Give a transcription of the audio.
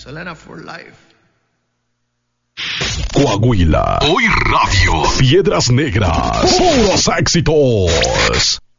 Selena for life. Coahuila. Hoy Radio. Piedras Negras. Puros éxitos.